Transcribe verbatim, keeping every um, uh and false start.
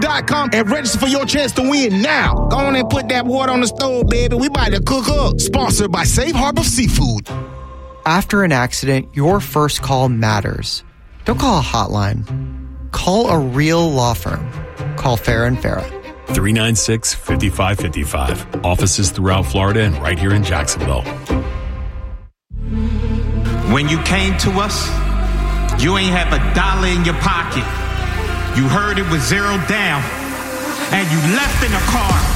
dot com and register for your chance to win now. Go on and put that water on the stove, baby. We about to cook up. Sponsored by Safe Harbor Seafood. After an accident, your first call matters. Don't call a hotline. Call a real law firm. Call Farah and Farah. three nine six, five five five five. Offices throughout Florida and right here in Jacksonville. When you came to us, you ain't have a dollar in your pocket. You heard it was zero down, and you left in a car